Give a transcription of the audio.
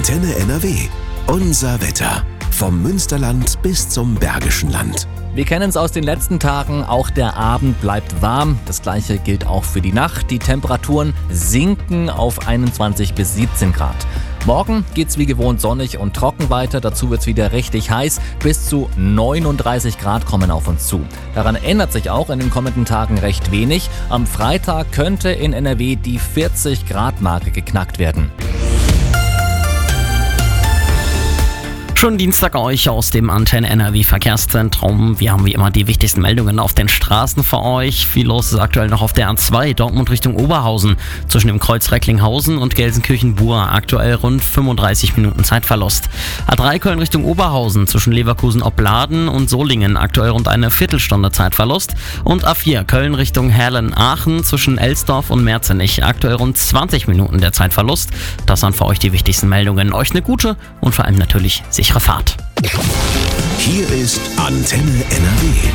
Antenne NRW. Unser Wetter. Vom Münsterland bis zum Bergischen Land. Wir kennen es aus den letzten Tagen, auch der Abend bleibt warm. Das gleiche gilt auch für die Nacht. Die Temperaturen sinken auf 21 bis 17 Grad. Morgen geht's wie gewohnt sonnig und trocken weiter. Dazu wird's wieder richtig heiß. Bis zu 39 Grad kommen auf uns zu. Daran ändert sich auch in den kommenden Tagen recht wenig. Am Freitag könnte in NRW die 40 Grad Marke geknackt werden. Schönen Dienstag euch aus dem Antenne NRW Verkehrszentrum. Wir haben wie immer die wichtigsten Meldungen auf den Straßen für euch. Viel los ist aktuell noch auf der A2 Dortmund Richtung Oberhausen. Zwischen dem Kreuz Recklinghausen und Gelsenkirchen-Bur aktuell rund 35 Minuten Zeitverlust. A3 Köln Richtung Oberhausen zwischen Leverkusen-Opladen und Solingen aktuell rund eine Viertelstunde Zeitverlust. Und A4 Köln Richtung Herlen-Aachen zwischen Elsdorf und Merzenich aktuell rund 20 Minuten der Zeitverlust. Das waren für euch die wichtigsten Meldungen. Euch eine gute und vor allem natürlich sichere Fahrt. Hier ist Antenne NRW.